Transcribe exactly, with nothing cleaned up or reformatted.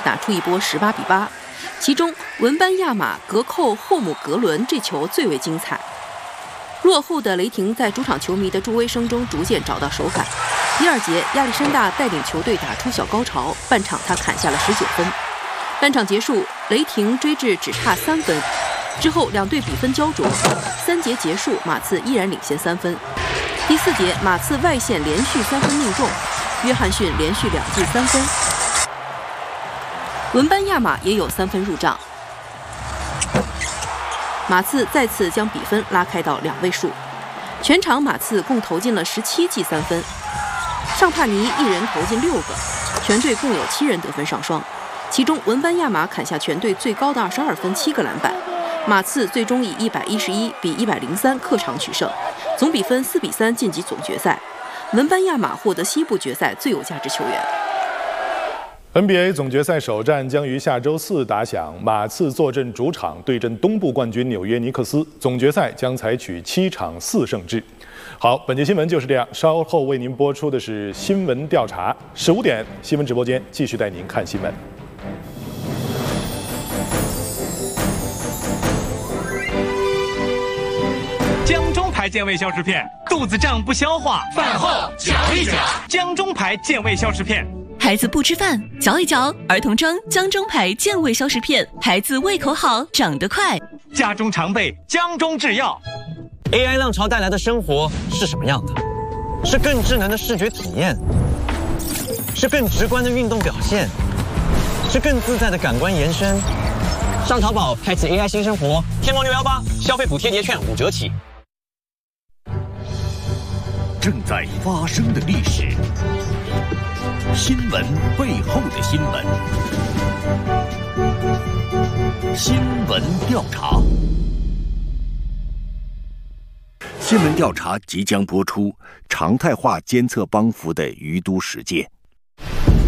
打出一波十八比八。其中文班亚马隔扣霍姆格伦这球最为精彩。落后的雷霆在主场球迷的助威声中逐渐找到手感。第二节，亚历山大带领球队打出小高潮，半场他砍下了十九分。半场结束，雷霆追至只差三分。之后两队比分焦灼，三节结束，马刺依然领先三分。第四节，马刺外线连续三分命中，约翰逊连续两记三分，文班亚马也有三分入账。马刺再次将比分拉开到两位数。全场马刺共投进了十七记三分，尚帕尼一人投进六个，全队共有七人得分上双。其中文班亚马砍下全队最高的二十二分，七个篮板。马刺最终以一百一十一比一百零三客场取胜，总比分四比三晋级总决赛。文班亚马获得西部决赛最有价值球员。 N B A 总决赛首战将于下周四打响，马刺坐镇主场对阵东部冠军纽约尼克斯。总决赛将采取七场四胜制。好，本节新闻就是这样，稍后为您播出的是新闻调查。十五点，新闻直播间继续带您看新闻。 江中牌健胃消食片，肚子胀不消化，饭后嚼一嚼。江中牌健胃消食片。 孩子不吃饭，嚼一嚼儿童装江中牌健胃消食片，孩子胃口好，长得快。 家中常备江中制药。 A I 浪潮带来的生活是什么样的？是更智能的视觉体验，是更直观的运动表现，是更自在的感官延伸。上淘宝开启 A I 新生活，天猫六幺八消费补贴节券五折起。 正在发生的历史，新闻背后的新闻，新闻调查。新闻调查即将播出，常态化监测帮扶的余都实践。